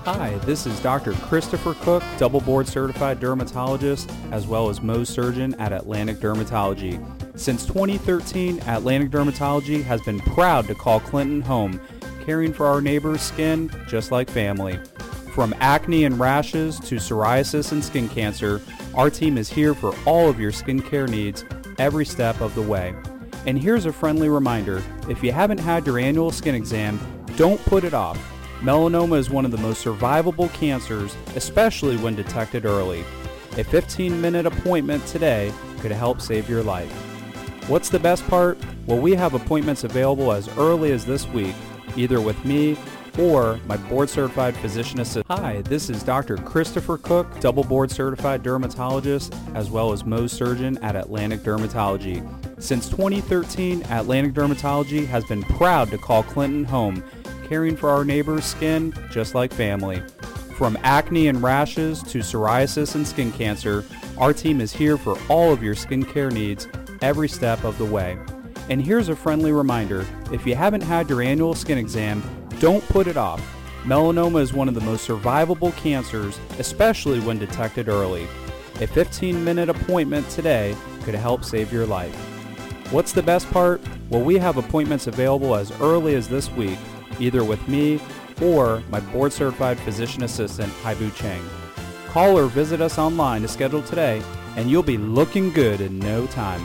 Hi, this is Dr. Christopher Cook, double board certified dermatologist, as well as Mohs surgeon at Atlantic Dermatology. Since 2013, Atlantic Dermatology has been proud to call Clinton home, caring for our neighbors' skin just like family. From acne and rashes to psoriasis and skin cancer, our team is here for all of your skincare needs every step of the way. And here's a friendly reminder, if you haven't had your annual skin exam, don't put it off. Melanoma is one of the most survivable cancers, especially when detected early. A 15-minute appointment today could help save your life. What's the best part? Well, we have appointments available as early as this week, either with me or my board-certified physician assistant. Hi, this is Dr. Christopher Cook, double board-certified dermatologist, as well as Mohs surgeon at Atlantic Dermatology. Since 2013, Atlantic Dermatology has been proud to call Clinton home, caring for our neighbors' skin just like family. From acne and rashes to psoriasis and skin cancer, our team is here for all of your skincare needs every step of the way. And here's a friendly reminder, if you haven't had your annual skin exam, don't put it off. Melanoma is one of the most survivable cancers, especially when detected early. A 15-minute appointment today could help save your life. What's the best part? Well, we have appointments available as early as this week, either with me or my board-certified physician assistant, Haibu Chang. Call or visit us online to schedule today, and you'll be looking good in no time.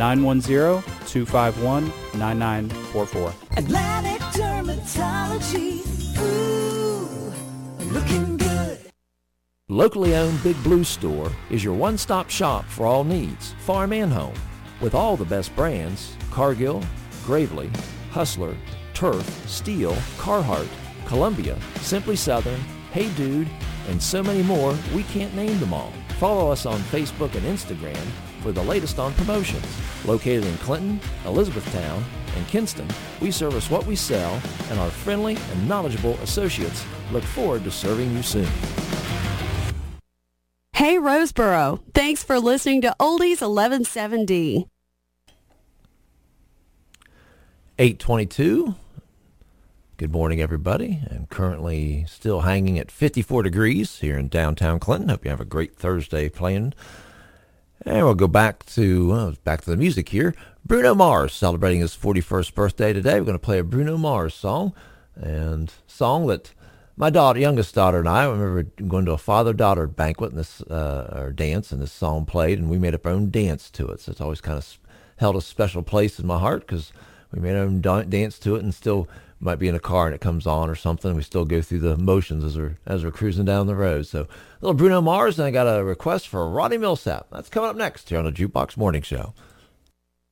910-251-9944. Atlantic Dermatology, ooh, looking good. Locally owned Big Blue Store is your one-stop shop for all needs, farm and home. With all the best brands, Cargill, Gravely, Hustler, Turf, Steel, Carhartt, Columbia, Simply Southern, Hey Dude, and so many more, we can't name them all. Follow us on Facebook and Instagram for the latest on promotions. Located in Clinton, Elizabethtown, and Kinston, we service what we sell, and our friendly and knowledgeable associates look forward to serving you soon. Hey Roseboro, thanks for listening to Oldies 1170. 8:22. Good morning, everybody. And currently still hanging at 54 degrees here in downtown Clinton. Hope you have a great Thursday planned. And we'll go back to the music here. Bruno Mars celebrating his 41st birthday today. We're going to play a Bruno Mars song, and song that my youngest daughter and I remember going to a father-daughter banquet and or dance, and this song played, and we made up our own dance to it. So it's always kind of held a special place in my heart because we made our own dance to it, and still might be in a car and it comes on or something. We still go through the motions as we're cruising down the road. So a little Bruno Mars, and I got a request for Roddy Millsap. That's coming up next here on the Jukebox Morning Show.